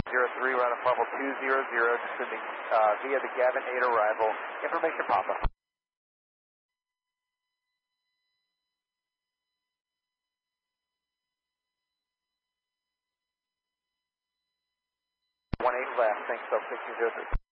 03, route of level 200, descending via the Gavin 8 arrival. Information Papa. 18 left, thanks, sub 1603.